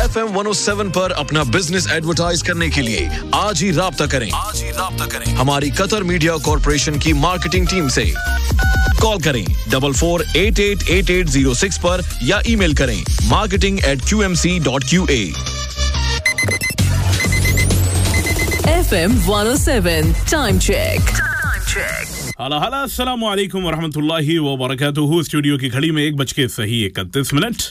FM 107 पर अपना business advertise करने के लिए आज ही राब्ता करें हमारी कतर मीडिया कॉर्पोरेशन की मार्केटिंग टीम से। कॉल करें 44888806 पर या ईमेल करें marketing@qmc.qa। FM 107 time check. हला अस्सलाम वालेकुम वरहमतुल्लाहि व बरकातुहू। स्टूडियो की घड़ी में 1:31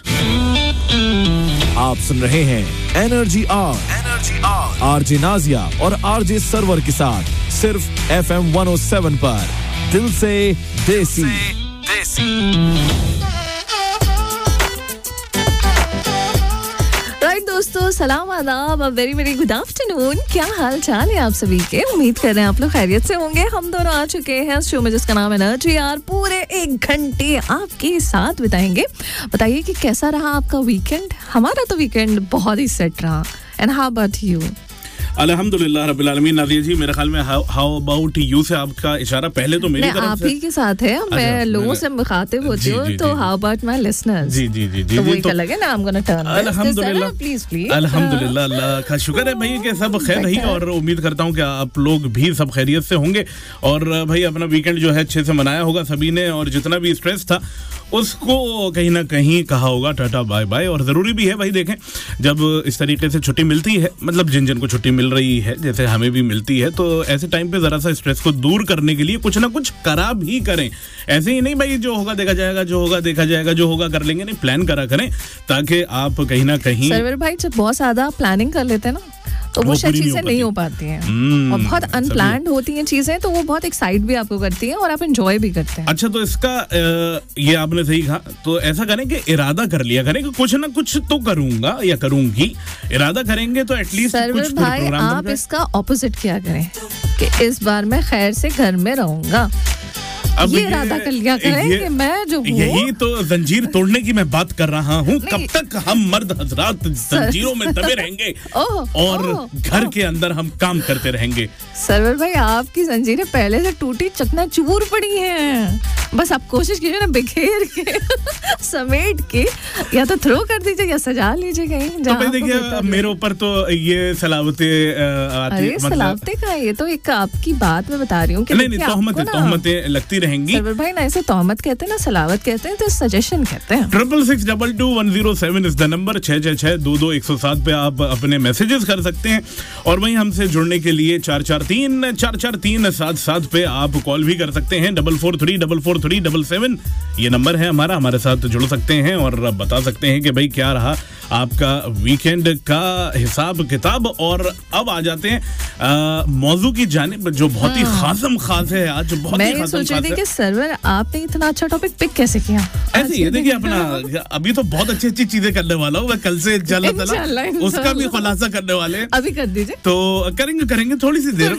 आप सुन रहे हैं एनर्जी आरजे नाजिया और आरजे सरवर के साथ सिर्फ FM 107 पर। दिल से देसी। दोस्तों सलाम आदाब, वेरी वेरी गुड आफ्टरनून। क्या हाल चाल है आप सभी के? उम्मीद कर रहे हैं आप लोग खैरियत से होंगे। हम दोनों आ चुके हैं शो में जिसका नाम है एनर्जी यार। पूरे 1 घंटे आपके साथ बिताएंगे। बताइए कि कैसा रहा आपका वीकेंड? हमारा तो वीकेंड बहुत ही सेट रहा। And how about you? अल्हम्दुलिल्लाह रब्बिल आलमीन। नादिया जी, मेरे ख्याल में हाउ अबाउट यू से आपका इशारा पहले तो मेरी तरफ आप ही के साथ है। मैं लोगों से मुखातिब होती हूँ, तो हाउ अबाउट माय लिसनर्स? जी तो वो एक अलग है ना। आई एम गोना टर्न अल्हम्दुलिल्लाह, प्लीज अल्हम्दुलिल्लाह, अल्लाह का शुक्र है भाई कि सब खैर रही और उम्मीद करता हूँ कि आप लोग भी सब खैरियत से होंगे और भाई अपना वीकेंड जो है अच्छे से मनाया होगा सभी ने और जितना भी स्ट्रेस था उसको कहीं ना कहीं कहा होगा टाटा बाय बाय। और ज़रूरी भी है भाई, देखें जब इस तरीके से छुट्टी मिलती है, मतलब जिन को छुट्टी मिल रही है जैसे हमें भी मिलती है, तो ऐसे टाइम पे ज़रा सा स्ट्रेस को दूर करने के लिए कुछ ना कुछ करा भी करें। ऐसे ही नहीं भाई जो होगा देखा जाएगा, जो होगा देखा जाएगा, जो होगा कर लेंगे, नहीं प्लान करा करें ताकि आप कहीं ना कहीं। सरवर भाई जब बहुत ज़्यादा प्लानिंग कर लेते हैं ना तो वो शायद चीजें नहीं हो पाती हैं और बहुत अनप्लान्ड होती हैं चीजें, तो वो बहुत एक्साइट भी आपको करती हैं और आप एंजॉय भी करते हैं। अच्छा, तो इसका ये आपने सही कहा, तो ऐसा करें कि इरादा कर लिया करें कि कुछ ना कुछ तो करूंगा या करूंगी। इरादा करेंगे तो एटलीस्ट सरवर भाई आप इसका ऑपोजिट क्या करें कि इस बार मैं खैर से घर में रहूंगा। अब ये इरादा कर लिया करें कि मैं जो यही तो जंजीर तोड़ने की मैं बात कर रहा हूँ। कब तक हम मर्द हजरात जंजीरों में दबे रहेंगे और घर के अंदर हम काम करते रहेंगे? सरवर भाई आपकी जंजीरें पहले से टूटी चकनाचूर पड़ी हैं। बस आप कोशिश कीजिए ना बिखेर के समेट के या तो थ्रो कर दीजिए या सजा लीजिए कहीं। तो भाई देखिए मेरे ऊपर तो ये सलावतें आती है। सलावतें का ये तो एक आपकी बात मैं बता रही हूँ कि नहीं तोहमतें लगती रहेंगी। सरवर भाई ना इसे तोहमत कहते हैं ना सलावत कहते हैं, तो सजेशन कहते हैं। 66622107 इस द नंबर 66622107 पे आप अपने मैसेजेस कर सकते हैं और वहीं हमसे जुड़ने के लिए 44344377 पे आप कॉल भी कर सकते हैं। 44344377 ये नंबर है हमारा। हमारे साथ जुड़ सकते हैं और बता सकते हैं कि भाई क्या रहा आपका वीकेंड का हिसाब किताब। और अब आ जाते हैं मौजू की जानिब जो बहुत ही खासम खास है आज। बहुत ही खासम खास है। सरवर आपने इतना अच्छा टॉपिक पिक कैसे किया? ऐसे ही देखिए अपना अभी तो बहुत अच्छी चीजें करने वाला हूँ मैं कल से इंशाल्लाह उसका भी खुलासा करने वाले हैं। अभी कर दीजिए। तो करेंगे थोड़ी सी देर में।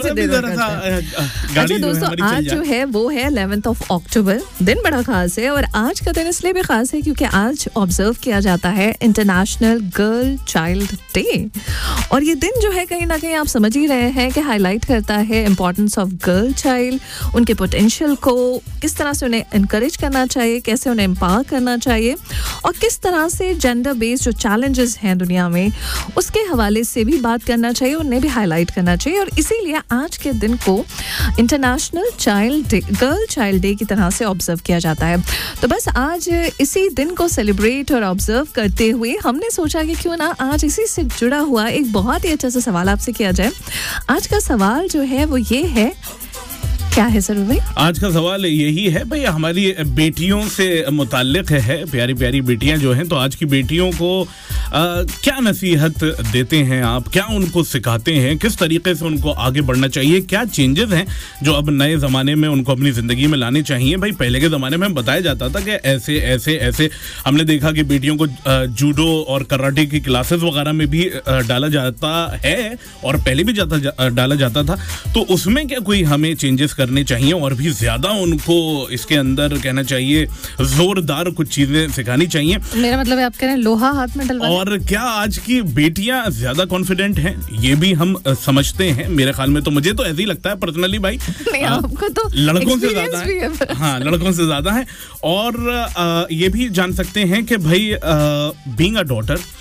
अच्छा दोस्तों, आज जो है वो है 11 अक्टूबर। दिन बड़ा खास है और आज का दिन इसलिए भी खास है क्योंकि आज ऑब्जर्व किया जाता है इंटरनेशनल गर्ल चाइल्ड डे। और ये दिन जो है कहीं ना कहीं आप समझ ही रहे हैं कि हाईलाइट करता है इम्पोर्टेंस ऑफ गर्ल चाइल्ड, उनके पोटेंशियल को, किस तरह से उन्हें इनकरेज करना चाहिए, कैसे उन्हें एम्पावर करना चाहिए और किस तरह से जेंडर बेस्ड जो चैलेंजेस हैं दुनिया में उसके हवाले से भी बात करना चाहिए, उन्हें भी हाईलाइट करना चाहिए। और इसीलिए आज के दिन को इंटरनेशनल गर्ल चाइल्ड डे की तरह से ऑब्जर्व किया जाता है। तो बस आज इसी दिन को सेलिब्रेट और ऑब्जर्व करते हुए हमने सोचा कि क्यों ना आज इसी से जुड़ा हुआ एक बहुत ही अच्छा सा सवाल आपसे किया जाए। आज का सवाल जो है वो ये है, क्या है सर भाई? आज का सवाल यही है भाई, हमारी बेटियों से मुताल्लिक है। प्यारी प्यारी बेटियां जो हैं, तो आज की बेटियों को क्या नसीहत देते हैं आप, क्या उनको सिखाते हैं, किस तरीके से उनको आगे बढ़ना चाहिए, क्या चेंजेस हैं जो अब नए ज़माने में उनको अपनी ज़िंदगी में लाने चाहिए? भाई पहले के ज़माने में बताया जाता था कि ऐसे ऐसे ऐसे। हमने देखा कि बेटियों को जूडो और कराटे की क्लासेस वगैरह में भी डाला जाता है और पहले भी डाला जाता था। तो उसमें क्या कोई हमें चेंजेस करने चाहिए और भी ज्यादा उनको इसके अंदर कहना चाहिए जोरदार कुछ चीजें सिखानी चाहिए? मेरा मतलब है आप कह रहे हैं लोहा हाथ में डलवा। और क्या आज की बेटियां ज्यादा कॉन्फिडेंट हैं? ये भी हम समझते हैं। मेरे ख्याल में तो मुझे तो ऐसे ही लगता है पर्सनली भाई। आपको तो लड़कों से ज्यादा है। हाँ, लड़कों से ज्यादा है। और ये भी जान सकते हैं कि भाई बीइंग अ डॉटर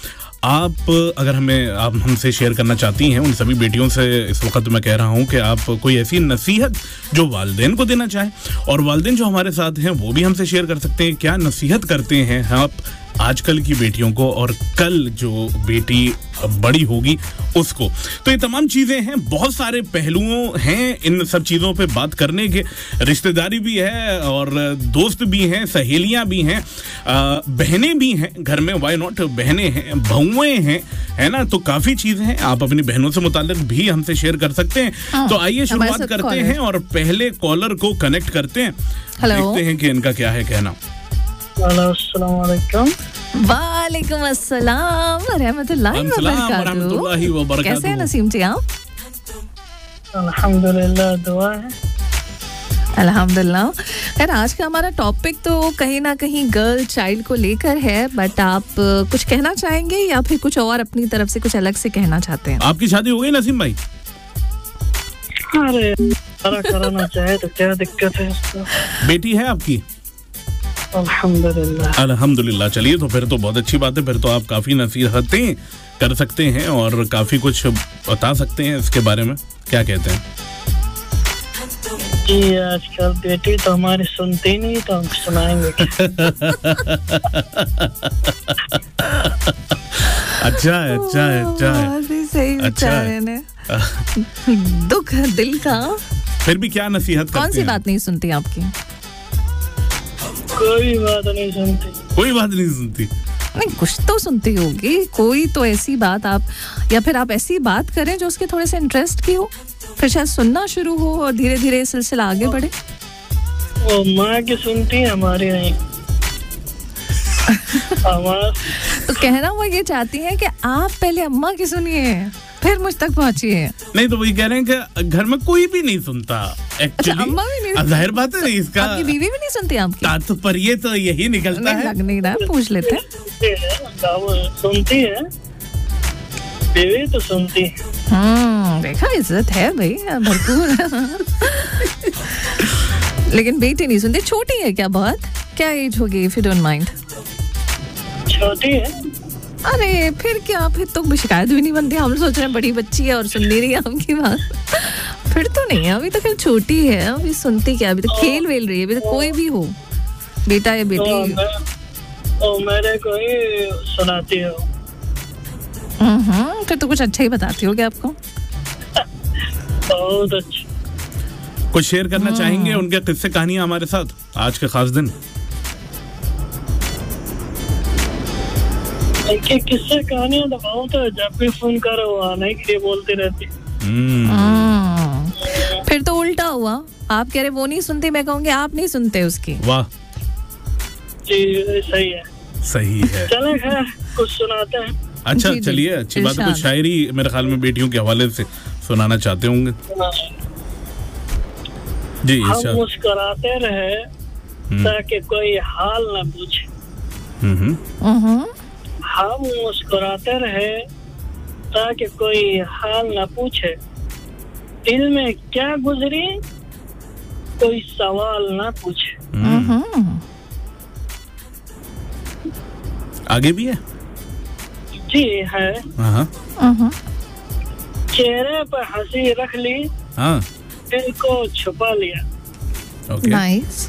आप अगर आप हमसे शेयर करना चाहती हैं, उन सभी बेटियों से इस वक्त मैं कह रहा हूं कि आप कोई ऐसी नसीहत जो वालिदैन को देना चाहें, और वालिदैन जो हमारे साथ हैं वो भी हमसे शेयर कर सकते हैं, क्या नसीहत करते हैं आप आजकल की बेटियों को और कल जो बेटी बड़ी होगी उसको। तो ये तमाम चीजें हैं, बहुत सारे पहलुओं हैं इन सब चीजों पे बात करने के। रिश्तेदारी भी है और दोस्त भी हैं, सहेलियां भी हैं, बहनें भी हैं घर में, व्हाई नॉट, बहनें हैं, बहुएं हैं, है ना। तो काफी चीजें हैं, आप अपनी बहनों से मुताल्लिक भी हमसे शेयर कर सकते हैं। तो आइए शुरुआत करते हैं और पहले कॉलर को कनेक्ट करते हैं, देखते हैं कि इनका क्या है कहना। वालेकुम अस्सलाम रहमतुल्लाहि व बरकातहू। कैसे हैं नसीम जी आप? अल्हम्दुलिल्लाह, दुआ है। अल्हम्दुलिल्लाह। खैर, आज का हमारा टॉपिक तो कहीं ना कहीं गर्ल चाइल्ड को लेकर है, बट आप कुछ कहना चाहेंगे या फिर कुछ और अपनी तरफ से कुछ अलग से कहना चाहते हैं? आपकी शादी हो गई नसीम भाई? अरे कराना चाहे तो क्या दिक्कत है? बेटी है आपकी? अल्हम्दुलिल्लाह। अल्हम्दुलिल्लाह। चलिए, तो फिर तो बहुत अच्छी बात है, फिर तो आप काफी नसीहतें कर सकते हैं और काफी कुछ बता सकते हैं इसके बारे में, क्या कहते हैं? जी, आजकल बेटी तो हमारी सुनती नहीं, तो हम सुनाएंगे। अच्छा है, अच्छा है, अच्छा है, सही अच्छा ने दुख दिल का। फिर भी क्या नसीहत करते हैं? कौन सी बात नहीं सुनती आपकी? कोई बात नहीं सुनती। कोई बात नहीं सुनती? नहीं, कुछ तो सुनती होगी, कोई तो ऐसी बात आप, या फिर आप ऐसी बात करें जो उसके थोड़े से इंटरेस्ट की हो, फिर शायद सुनना शुरू हो और धीरे धीरे सिलसिला आगे बढ़े। वो माँ की सुनती है, हमारी नहीं। तो कहना वो ये चाहती है कि आप पहले अम्मा की सुनिए, फिर मुझ तक पहुंचिए। नहीं, तो वही कह रहे हैं कि घर में कोई भी नहीं सुनता एक्चुअली। अम्मा भी नहीं? जाहिर बात है, इसका आपकी बीवी भी नहीं सुनती आपकी? तात्पर्य तो यही निकलता है। लग नहीं रहा, पूछ लेते हैं। सुनती है, बीवी तो सुनती है। देखा, इज्जत है भाई भरपूर। लेकिन बेटी नहीं सुनती। छोटी है क्या बहुत? क्या एज होगी इफ यू डोंट माइंड? छोटी है। अरे फिर क्या, फिर तो शिकायत भी नहीं बनती। हम सोच रहे हैं बड़ी बच्ची है और सुन नहीं रही है आपकी बात। फिर तो नहीं है, अभी तो खैर छोटी है, अभी सुनती क्या, अभी तो खेल वेल रही है। अभी तो कोई भी हो, बेटा या बेटी, मेरे को ही सुनाती हो। फिर तो कुछ अच्छा ही बताती होगी आपको। बहुत अच्छा। कुछ शेयर करना चाहेंगे उनके किस्से कहानियां हमारे साथ आज के खास दिन? किस्से कहानियां तो बहुत है, जब भी फोन करो वो आने के लिए बोलती रहती। फिर तो उल्टा हुआ, आप कह रहे वो नहीं सुनती, मैं कहूँगी आप नहीं सुनते उसकी। वाह जी, सही है, सही है। चले खैर कुछ सुनाते हैं। अच्छा, चलिए, अच्छी बात है। कुछ शायरी मेरे ख्याल में बेटियों के हवाले से सुनाना चाहते होंगे जी। हम मुस्कुराते रहे ताकि कोई हाल न पूछे। हम मुस्कुराते रहे ताकि कोई हाल न पूछे, दिल में क्या गुजरी कोई सवाल न पूछे। आगे भी है? जी है। चेहरे पर हंसी रख ली, दिल को छुपा लिया। नाइस।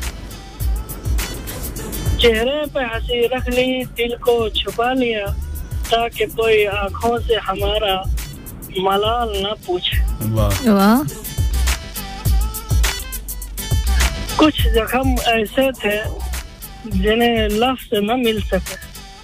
चेहरे पे हंसी रख ली, दिल को छुपा लिया, ताकि कोई आंखों से हमारा मलाल न पूछे। वाह। कुछ जख्म ऐसे थे जिन्हें लफ्ज न मिल सके।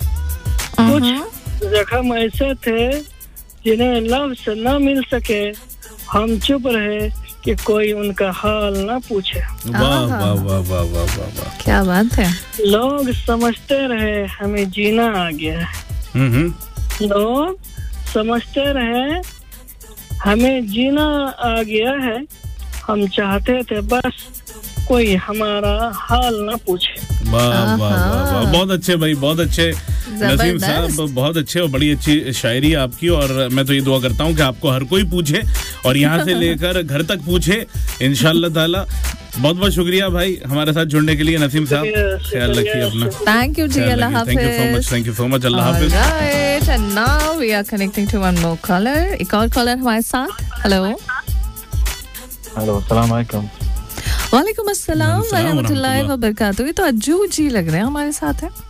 कुछ जख्म ऐसे थे जिन्हें लफ्ज न मिल सके, हम चुप रहे कि कोई उनका हाल न पूछे। वाह वाह वाह वाह वाह वाह, क्या बात है। लोग समझते रहे हमें जीना आ गया है। लोग समझते रहे हमें जीना आ गया है, हम चाहते थे बस कोई हमारा हाल ना पूछे। वाह वाह वाह, बहुत अच्छे भाई, बहुत अच्छे। नसीम साहब बहुत अच्छे और बड़ी अच्छी शायरी आपकी, और मैं तो ये दुआ करता हूँ कि आपको हर कोई पूछे और यहाँ से लेकर घर तक पूछे इंशाल्लाह ताला। बहुत बहुत शुक्रिया भाई हमारे साथ जुड़ने के लिए नसीम साहब, ख्याल रखिए अपना। थैंक यू जी, अल्लाह हाफिज़। थैंक यू सो मच, अल्लाह हाफिज़। Right, and now we are connecting to one more collar. एक और कॉलर हमारे साथ। हेलो अस्सलाम वालेकुम। वालेकुम अस्सलाम व रहमतुल्लाहि व बरकातहू। ये तो अज्जू जी लग रहे हैं हमारे साथ है।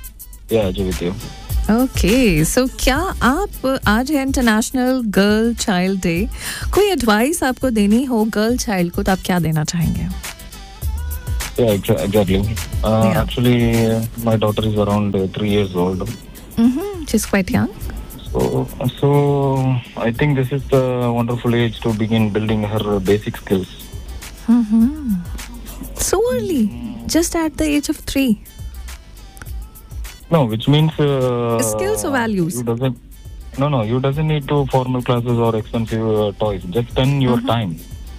ओके, सो क्या आप आज है इंटरनेशनल गर्ल चाइल्ड डे, कोई एडवाइस आपको देनी हो गर्ल चाइल्ड को तो आप क्या देना चाहेंगे? Exactly. Actually, my daughter is around 3 years old. She's quite young. So I think this is the wonderful age to begin building her basic skills. So early, just at the age of 3. No, which means skills or values. You doesn't need to formal classes or expensive toys. Just spend your time.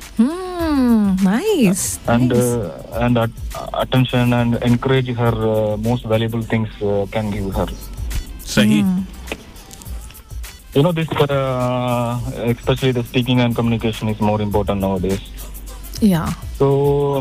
Nice. And attention and encourage her. Most valuable things can give her. Sahi. You know, this especially the speaking and communication is more important nowadays. Yeah. So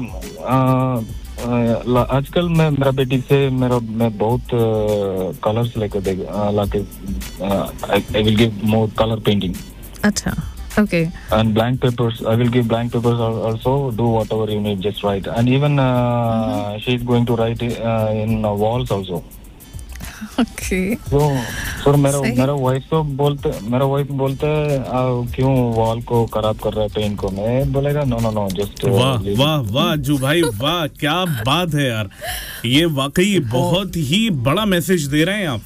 आजकल मैं मेरा बेटी से मैं बहुत colours लेकर लाके I will give more color painting. अच्छा, okay. And blank papers, I will give blank papers also. Do whatever you need, just write. And even she is going to write in walls also. Okay. So मेरा wife बोलते क्यों wall को खराब कर रहा है pen को, मैं बोलेगा नो जस्ट। वाह अज्जू भाई, वाह क्या बात है यार, ये वाकई बहुत ही बड़ा मैसेज दे रहे हैं आप।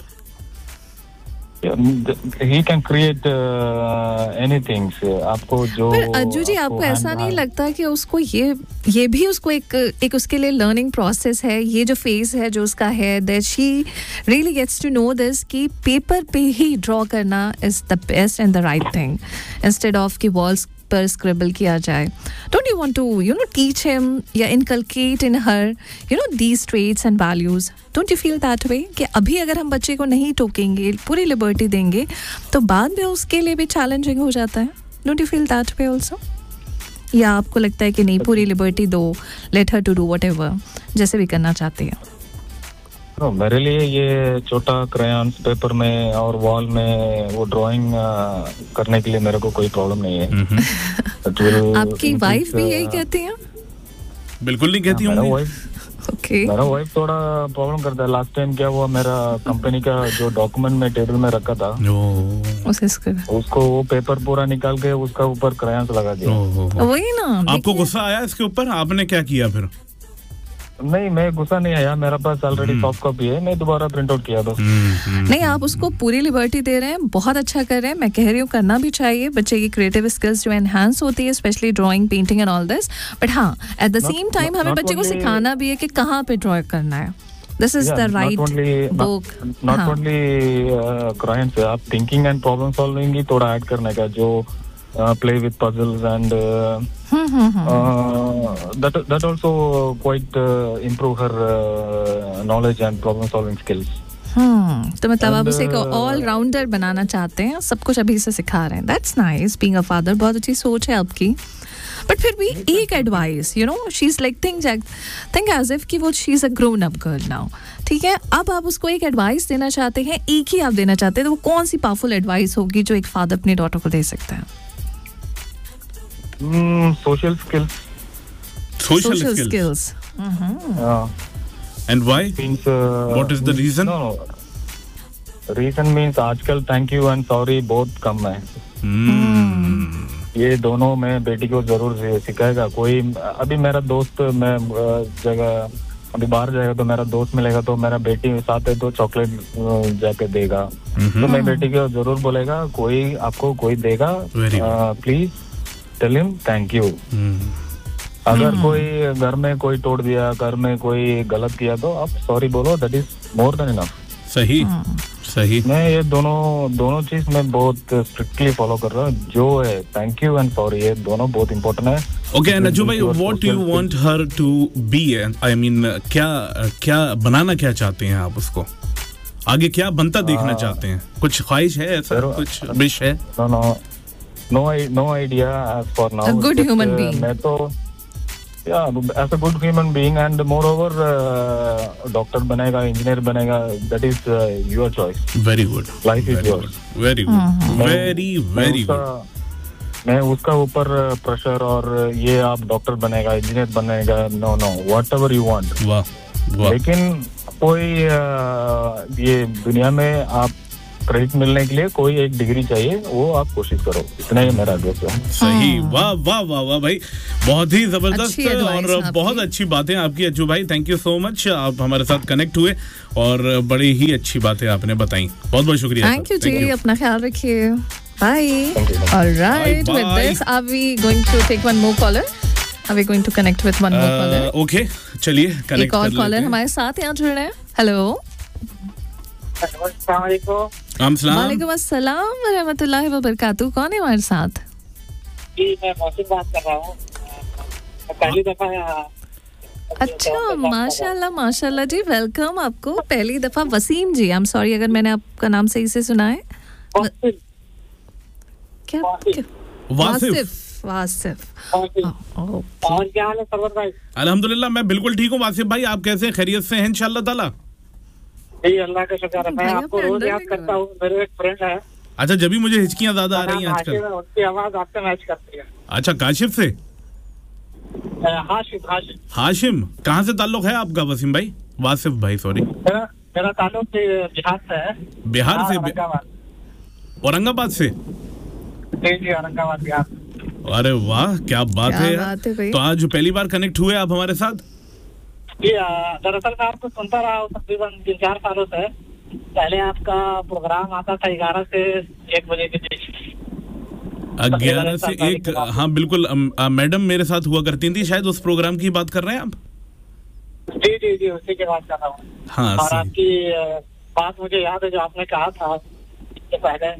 He can create anything. आपको जो पर अज्जू जी आपको ऐसा नहीं लगता कि उसको ये भी उसको एक उसके लिए लर्निंग प्रोसेस है, ये जो फेज है जो उसका है, that she really gets to know this कि पेपर पे ही ड्रॉ करना is the best and the right thing instead of कि वॉल्स पर स्क्रिबल किया जाए. Don't you want to teach him या inculcate in her these traits and values? Don't you feel that way कि अभी अगर हम बच्चे को नहीं टोकेंगे, पूरी लिबर्टी देंगे, तो बाद में उसके लिए भी चैलेंजिंग हो जाता है? Don't you feel that way also? या आपको लगता है कि नहीं, पूरी लिबर्टी दो, let her to do whatever, जैसे भी करना चाहती है? मेरे लिए ये छोटा क्रेयॉन्स पेपर में और वॉल में वो ड्राइंग करने के लिए मेरे को कोई प्रॉब्लम नहीं है. आपकी वाइफ भी यही कहती है? बिल्कुल नहीं कहती हूँ. मेरा वाइफ थोड़ा प्रॉब्लम करता है. लास्ट टाइम क्या हुआ, मेरा कंपनी का जो डॉक्यूमेंट में टेबल में रखा था उसको वो पेपर पूरा निकाल के उसका ऊपर क्रेयॉन्स लगा दिया. वही ना. आपको गुस्सा आया इसके ऊपर? आपने क्या किया फिर? नहीं, मैं गुस्सा नहीं आया, मेरा पास ऑलरेडी सॉफ्ट कॉपी है, मैं दोबारा प्रिंट आउट किया बस. नहीं, आप उसको पूरी लिबर्टी दे रहे हैं, बहुत अच्छा कर रहे हैं. मैं कह रही हूँ करना भी चाहिए, बच्चे की क्रिएटिव स्किल्स जो एनहांस होती है, specially drawing, painting and all this. But हाँ, एट द सेम टाइम हमें बच्चे को सिखाना भी है कि कहाँ पे ड्रॉ करना है. This is the right book. Not only crimes, आप थिंकिंग एंड प्रॉब्लम सॉल्विंग ही थोड़ा ऐड करने का, जो play with puzzles and that also quite improve her knowledge and problem solving skills. तो मतलब आप उसे एक ऑल राउंडर बनाना चाहते हैं, सब कुछ अभी से सिखा रहे हैं. That's nice. Being a father बहुत अच्छी सोच है आपकी. बट फिर भी एक advice, she is like think as if कि वो she is a grown up girl now. ठीक है, अब आप उसको एक एडवाइस देना चाहते हैं, एक ही आप देना चाहते हैं, तो वो कौन सी पावरफुल एडवाइस होगी जो एक फादर अपनी डॉटर को दे सकता है? Social skills. Social skills. And why? Means, what is the reason? No. Reason means आजकल thank you and sorry बहुत कम है. ये दोनों मैं बेटी को जरूर सिखाएगा. कोई अभी मेरा दोस्त, मैं अभी बाहर जाएगा तो मेरा दोस्त मिलेगा तो मेरा बेटी साथ है तो चॉकलेट जाके देगा. तो मैं बेटी को जरूर बोलेगा, कोई आपको कोई देगा, please tell him thank you. अगर कोई घर में कोई तोड़ दिया, घर में कोई गलत किया तो आप सॉरी बोलो. That is more than enough. सही. मैं ये दोनों चीज मैं बहुत स्ट्रिक्टली फॉलो कर रहा हूँ. जो है थैंक यू एंड सॉरी, ये दोनों बहुत इम्पोर्टेंट है. ओके नज्जू भाई, what do you want her to be? I mean क्या बनाना क्या चाहते हैं आप उसको? आगे क्या बनता देखना चाहते हैं? कुछ ख्वाहिश है ऐसा, कुछ विश है? No idea as for now. A good human being. मैं तो as a good human being and moreover doctor बनेगा, engineer बनेगा, that is your choice. Very good. Life is yours. Very good. Very good. मैं उसका ऊपर pressure और ये आप डॉक्टर बनेगा, इंजीनियर बनेगा, नो व्हाटएवर यू वांट। वाह। लेकिन कोई ये दुनिया में आप क्रेडिट मिलने के लिए कोई एक डिग्री चाहिए, वो आप कोशिश करो, इतना ही मेरा एडवाइस है। सही। वाह वाह वाह वाह भाई, बहुत ही जबरदस्त और बहुत अच्छी बातें आपकी अज्जू भाई। थैंक यू सो मच, आप हमारे साथ कनेक्ट हुए और बड़ी ही अच्छी बातें आपने बताई। बहुत बहुत शुक्रिया। थैंक यू जी, अपना ख्याल रखिए। Bye. All right. Bye. With this, are we going to take one more caller? Are we going to connect with one more caller? Okay. चलिए connect कर लेते हैं। एक और caller हमारे साथ यहाँ जुड़ रहे हैं। Hello. वालेकुम अस्सलाम व रहमतुल्लाहि व बरकातहू। कौन है हमारे साथ? जी, मैं मौसम बात कर रहा हूँ। पहली दफा। अच्छा, माशाल्लाह जी, वेलकम आपको। पहली दफा वसीम जी, आई एम सॉरी अगर मैंने आपका नाम सही से सुना है। वासिफ। और क्या हाल है सरवर भाई? अल्हम्दुलिल्लाह, मैं बिल्कुल ठीक हूँ। वासिफ भाई, आप कैसे हैं? खैरियत से हैं इंशाल्लाह ताला? जी, अल्लाह का शुक्र है। मैं आपको रोज याद करता हूँ, मेरे एक फ्रेंड है। अच्छा, जब भी मुझे हिचकियाँ ज्यादा आ रही हैं आजकल। उसकी आवाज आपसे मैच करती है। अच्छा, काशिफ से? हाशिम। कहाँ से ताल्लुक है आपका वसीम भाई? वासिफ भाई सॉरी। मेरा ताल्लुक बिहार से है। बिहार से? औरंगाबाद से? जी, औरंगाबाद बिहार। अरे वाह, क्या बात है यार। तो आज पहली बार कनेक्ट हुए आप हमारे साथ? जी, दरअसल मैं आपको सुनता रहा हूँ तकरीबन 3-4 सालों से। पहले आपका प्रोग्राम आता था 11 से 1 बजे के बीच। 11 से 1? हाँ बिल्कुल, मैडम मेरे साथ हुआ करती थी, शायद उस प्रोग्राम की बात कर रहे हैं आप? जी, उसी की बात कर रहा हूँ। हाँ, और आपकी बात मुझे याद है जो आपने कहा था इससे पहले।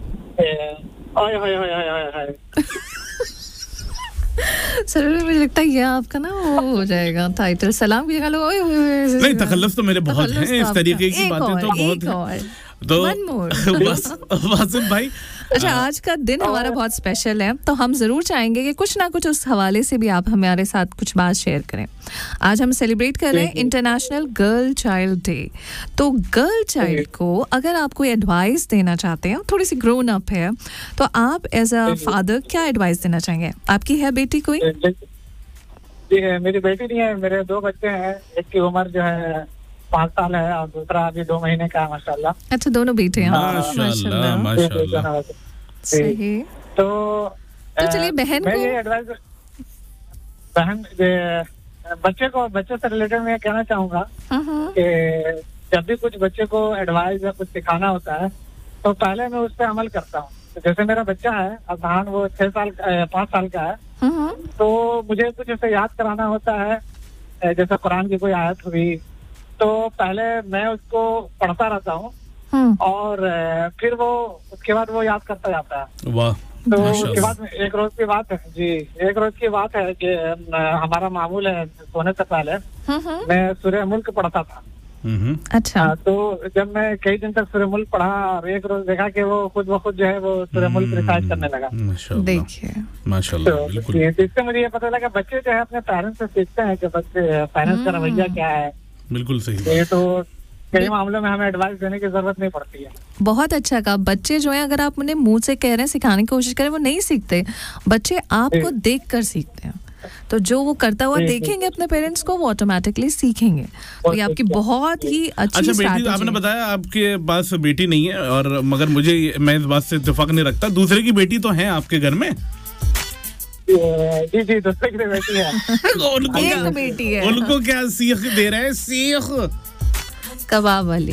सर मुझे लगता है ये आपका ना वो हो जाएगा टाइटल, सलाम की हेलो। नहीं, तखल्लुस तो मेरे बहुत हैं, इस तरीके की बातें तो बहुत हैं। तो वासिफ भाई, अच्छा, आज का दिन हमारा बहुत स्पेशल है, तो हम जरूर चाहेंगे कि कुछ ना कुछ उस हवाले से भी आप हमारे साथ कुछ बात शेयर करें। आज हम सेलिब्रेट कर रहे हैं इंटरनेशनल गर्ल चाइल्ड डे। तो गर्ल चाइल्ड को अगर आप कोई एडवाइस देना चाहते हैं, थोड़ी सी ग्रोन अप है, तो आप एज अ फादर क्या एडवाइस देना चाहेंगे? आपकी है बेटी कोई? जी, मेरी बेटी नहीं है, मेरे 2 बच्चे हैं। एक की उम्र जो है 5 साल है और दूसरा अभी 2 महीने का है माशाल्लाह। अच्छा, दोनों बेटे हैं। माशाल्लाह। सही। तो चलिए बहन को ये एडवाइस, बच्चे से रिलेटेड मैं कहना चाहूंगा कि जब भी कुछ बच्चे को एडवाइस या कुछ सिखाना होता है तो पहले मैं उस पर अमल करता हूँ। जैसे मेरा बच्चा है अजहान, वो 5 साल का है, तो मुझे कुछ ऐसे याद कराना होता है, जैसे कुरान की कोई आयत हुई तो पहले मैं उसको पढ़ता रहता हूँ और फिर वो उसके बाद वो याद करता जाता है। वाह। तो उसके बाद एक रोज की बात है जी, एक रोज की बात है कि हमारा मामूल है सोने से पहले मैं सूरह मुल्क पढ़ता था। अच्छा। तो जब मैं कई दिन तक सूरह मुल्क पढ़ा और एक रोज देखा कि वो खुद ब खुद जो है वो सूरह मुल्क रिसाइट करने लगा। देखिए माशाल्लाह, बिल्कुल। इससे मुझे ये पता लगा बच्चे जो है अपने पेरेंट्स से सीखते हैं कि बच्चे पेरेंट्स का रवैया क्या है। बिल्कुल सही। ये तो कई मामलों में हमें एडवाइस देने की जरूरत नहीं पड़ती है। बहुत अच्छा कहा। बच्चे जो है अगर आप उन्हें मुंह से कह रहे हैं, सिखाने की कोशिश करें, वो नहीं सीखते। बच्चे आपको देखकर सीखते हैं, तो जो वो करता हुआ देखेंगे अपने पेरेंट्स को, वो ऑटोमेटिकली सीखेंगे। तो ये आपकी बहुत ही अच्छी बेटी। आपने बताया आपके पास बेटी नहीं है, और मगर मैं इस बात से इत्तेफाक नहीं रखता, दूसरे की बेटी तो है आपके घर में? जी, दूसरे की बेटी है। एक बेटी है। उनको क्या सीख दे रहे हैं? सीख कबाब वाली।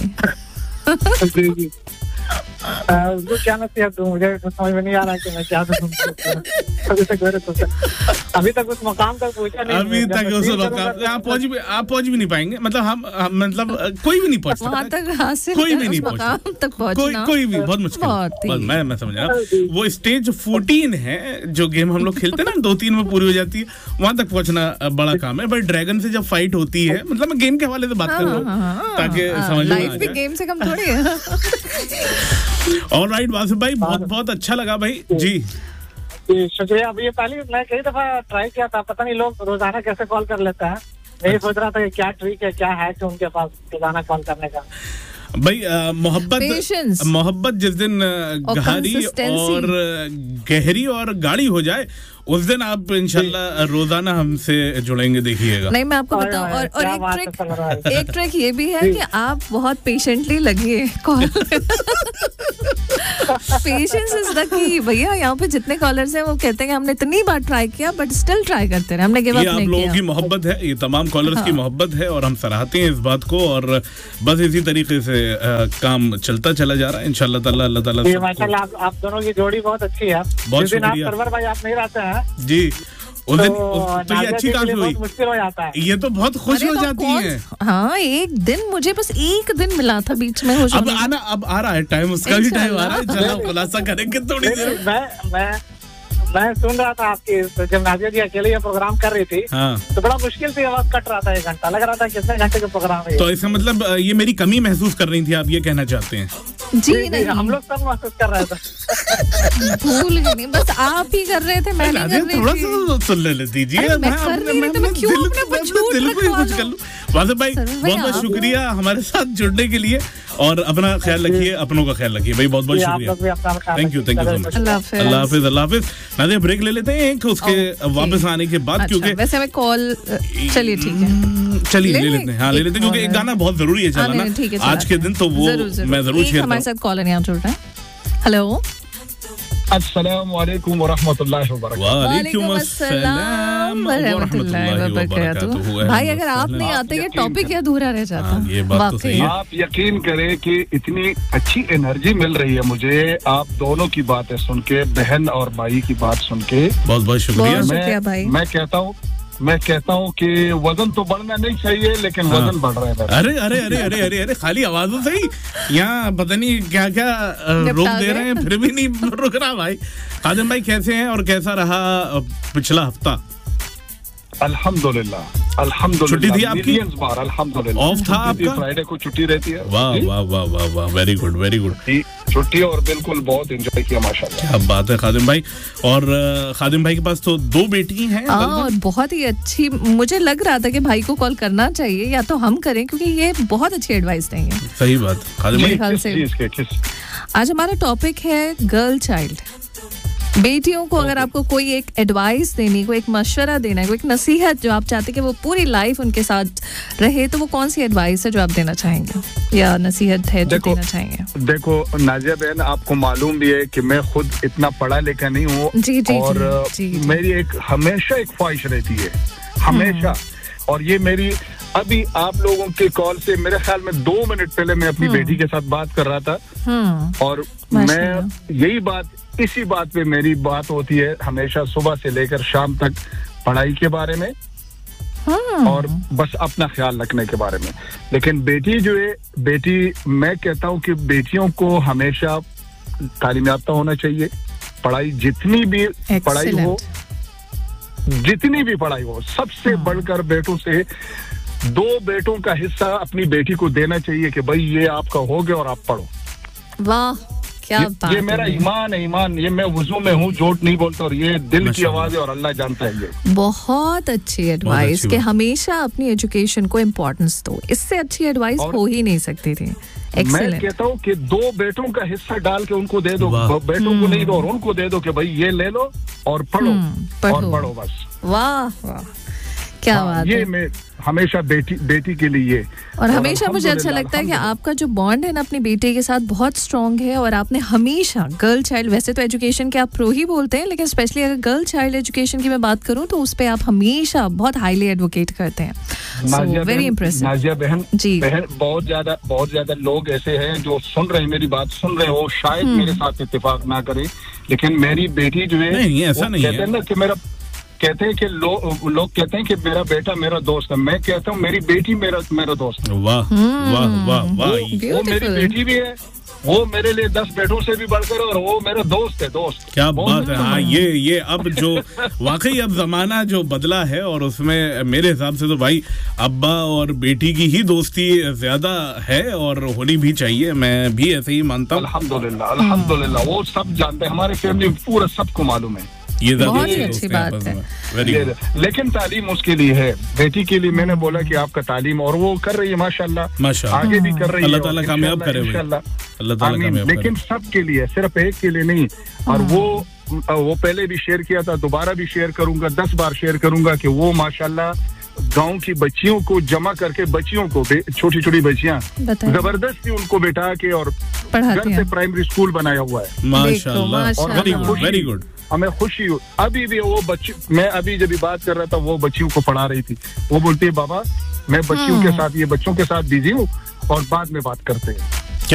उसको क्या नसीहत दूं, मुझे समझ में नहीं आ रहा कि मैं क्या दूं। अभी तक उस मकाम तक पहुंचा नहीं। अभी तक उस मकाम आप पहुंच भी नहीं पाएंगे, मतलब हम मतलब कोई भी नहीं पहुंच वहाँ तक हासिल कोई भी नहीं तक पहुंचना कोई भी बहुत मुश्किल। मैं समझ रहा हूँ वो स्टेज 14 है जो गेम हम लोग खेलते हैं ना 2-3 में पूरी हो जाती है, वहां तक पहुंचना बड़ा काम है। बट ड्रैगन से जब फाइट होती है, मतलब मैं गेम के हवाले से बात कर रहा हूँ ताकि समझ में आ जाए। गेम से कम थोड़ी है। ऑलराइट वासिफ भाई, बहुत अच्छा लगा भाई जी। शुक्रिया। अभी ये पहले मैं कई दफा ट्राई किया था, पता नहीं लोग रोजाना कैसे कॉल कर लेता है। मैं सोच रहा था कि क्या ट्रिक है, क्या हैक है उनके पास रोजाना कॉल करने का। भाई मोहब्बत जिस दिन गहरी और गहरी और गाढ़ी हो जाए उस दिन आप इंशाल्लाह रोजाना हमसे जुड़ेंगे, देखिएगा। नहीं, मैं आपको बताऊं और एक ट्रिक ये भी है कि आप बहुत patiently लगिए call. Patience is the key भैया। यहाँ पे जितने कॉलर्स हैं वो कहते हैं कि हमने इतनी बार ट्राई किया बट स्टिल ट्राई करते रहे, हमने गिव अप नहीं किया। आप लोगों की मोहब्बत है, ये तमाम कॉलर्स की मोहब्बत है और हम सराहते हैं इस बात को। और बस इसी तरीके से काम चलता चला जा रहा है इंशाल्लाह ताला। अल्लाह ताला माशाल्लाह आप दोनों की जोड़ी बहुत अच्छी है। बहुत शुक्रिया। सरवर भाई आप नहीं रहते हैं जी, उस दिन तो ये अच्छी काम हुई, मुश्किल हो जाता है। ये तो बहुत खुश हो जाती है। हाँ, एक दिन मुझे बस एक दिन मिला था बीच में। अब आ रहा है टाइम, उसका भी टाइम आ रहा है। चलो खुलासा करेंगे थोड़ी देर। मैं सुन रहा था आपकी, तो जब नाजिया जी अकेले ये प्रोग्राम कर रही थी तो बड़ा मुश्किल से आवाज कट रहा था, 1 घंटा लग रहा था कितने घंटे का प्रोग्राम है। तो इसका मतलब ये मेरी कमी महसूस कर रही थी, आप ये कहना चाहते हैं? जी नहीं, हम लोग सब महसूस कर रहे थे। भूल गए नहीं, बस आप ही कर रहे थे, मैं नहीं कर रही थी। थोड़ा सा सुन ले दीजिए। वासिफ भाई बहुत शुक्रिया हमारे साथ जुड़ने के लिए और अपना ख्याल रखिए, अपनों का ख्याल रखिए भाई। बहुत शुक्रिया। Thank you so much. Allah Hafiz. Nadia break ले लेते हैं एक, उसके वापस आने के बाद क्योंकि वैसे मैं कॉल चलिए ठीक है, चलिए ले लेते हैं। हाँ ले लेते हैं क्योंकि एक गाना बहुत जरूरी है चलाना आज के दिन, तो वो मैं जरूर शेयर। हमारे साथ कॉलर यहाँ जुड़ रहा है। हेलो, अस्सलाम वालेकुम व रहमतुल्लाहि व बरकातहू। वालेकुम अस्सलाम व रहमतुल्लाहि व बरकातहू। भाई अगर आप नहीं आते ये टॉपिक ही अधूरा रह जाता। ये बात तो सही है। आप यकीन करें कि इतनी अच्छी एनर्जी मिल रही है मुझे आप दोनों की बातें सुन के, बहन और भाई की बात सुन के। बहुत शुक्रिया भाई। मैं कहता हूँ कि वजन तो बढ़ना नहीं चाहिए लेकिन वजन बढ़ रहा है। अरे अरे अरे अरे अरे अरे खाली आवाजों से ही यहाँ पता नहीं क्या क्या रोक दे रहे हैं, फिर भी नहीं रुक रहा भाई। खादिम भाई कैसे हैं और कैसा रहा पिछला हफ्ता? अल्हम्दुलिल्लाह छुट्टी थी आपकी? अल्हम्दुलिल्लाह ऑफ था आपका? फ्राइडे को छुट्टी रहती है। वाह वाह वाह वाह वाह, वेरी गुड वेरी गुड। छुट्टी और बिल्कुल बहुत एंजॉय किया माशाल्लाह। क्या बात है खादिम भाई। और खादिम भाई के पास तो 2 बेटी हैं और बहुत ही अच्छी। मुझे लग रहा था कि भाई को कॉल करना चाहिए या तो हम करें क्योंकि ये बहुत अच्छी एडवाइस देंगे। सही बात खादिम भाई। आज हमारा टॉपिक है गर्ल चाइल्ड। बेटियों को अगर आपको कोई एक एडवाइस देनी, कोई एक मशवरा देना है, कोई एक नसीहत जो आप चाहते हैं कि वो पूरी लाइफ उनके साथ रहे, तो वो कौन सी एडवाइस है जो आप देना चाहेंगे या नसीहत है जो देना चाहेंगे? देखो नाजिया बहन, आपको मालूम भी है कि मैं खुद इतना पढ़ा लिखा नहीं हूँ और मेरी एक हमेशा एक ख्वाहिश रहती है, हमेशा। और ये मेरी अभी आप लोगों के कॉल से मेरे ख्याल में 2 मिनट पहले मैं अपनी बेटी के साथ बात कर रहा था और मैं यही बात, इसी बात पे मेरी बात होती है हमेशा सुबह से लेकर शाम तक, पढ़ाई के बारे में और बस अपना ख्याल रखने के बारे में। लेकिन बेटी जो है, बेटी मैं कहता हूँ कि बेटियों को हमेशा तालीम याफ्ता होना चाहिए। पढ़ाई जितनी भी पढ़ाई हो, जितनी भी पढ़ाई हो, सबसे बढ़कर बेटों से 2 बेटों का हिस्सा अपनी बेटी को देना चाहिए कि भाई ये आपका हो गया और आप पढ़ो। वाह क्या बात। ये मेरा ईमान है, ईमान। ये मैं वुजू में हूँ, झूठ नहीं बोलता और ये दिल की आवाज है और अल्लाह जानता है। ये बहुत अच्छी एडवाइस कि हमेशा अपनी एजुकेशन को इम्पोर्टेंस दो। इससे अच्छी एडवाइस हो ही नहीं सकती थी। मैं कहता हूँ कि 2 बेटों का हिस्सा डाल के उनको दे दो, बेटों को नहीं दो और उनको दे दो कि भाई ये ले लो और पढ़ो और पढ़ो बस। वाह वाह क्या बात ये है। मैं हमेशा बेटी के लिए, और हमेशा मुझे अच्छा लगता है कि आपका जो बॉन्ड है ना अपनी बेटे के साथ बहुत स्ट्रॉन्ग है, और आपने हमेशा गर्ल चाइल्ड, वैसे तो एजुकेशन के आप प्रो ही बोलते हैं, लेकिन स्पेशली अगर गर्ल चाइल्ड एजुकेशन की मैं बात करूं तो उस पे आप हमेशा बहुत हाईली एडवोकेट करते हैं। So very impressive. नाजिया बहन जी बहन, बहुत ज्यादा लोग ऐसे हैं जो सुन रहे हैं, मेरी बात सुन रहे हो, शायद मेरे साथ इत्तेफाक ना करें, लेकिन मेरी बेटी जो है, नहीं ऐसा नहीं कहते हैं ना कि कहते हैं कि लोग कहते हैं कि मेरा बेटा मेरा दोस्त है, मैं कहता हूँ मेरी बेटी मेरा दोस्त है। वाह वाह वाह वाह, वो मेरी बेटी भी है, वो मेरे लिए 10 बेटों से भी बढ़कर, और वो मेरा दोस्त है, दोस्त। क्या बात है। हाँ, ये अब जो वाकई अब जमाना जो बदला है, और उसमें मेरे हिसाब से तो भाई अब्बा और बेटी की ही दोस्ती ज्यादा है और होनी भी चाहिए, मैं भी ऐसे ही मानता हूँ। अल्हम्दुलिल्लाह वो सब जानते हैं, हमारे फैमिली पूरा सबको मालूम है। ये बहुत ही अच्छी बात है। लेकिन तालीम उसके लिए है, बेटी के लिए मैंने बोला कि आपका तालीम, और वो कर रही है माशाल्लाह, आगे भी कर रही है, अल्लाह ताला कामयाब करे, अल्लाह ताला कामयाब करे। लेकिन सब के लिए, सिर्फ एक के लिए नहीं। और वो पहले भी शेयर किया था, दोबारा भी शेयर करूंगा, 10 बार शेयर करूंगा कि वो माशाल्लाह गांव की बच्चियों को जमा करके, बच्चियों को, छोटी छोटी बच्चियां, जबरदस्ती उनको बैठा के और घर से प्राइमरी स्कूल बनाया हुआ है। माशाल्लाह, वेरी गुड। हमें खुशी हो। अभी भी वो बच्ची, मैं अभी जब बात कर रहा था, वो बच्चियों को पढ़ा रही थी, वो बोलती है बाबा मैं बच्चियों के साथ, ये बच्चों के साथ बिजी हूँ और बाद में बात करते हैं।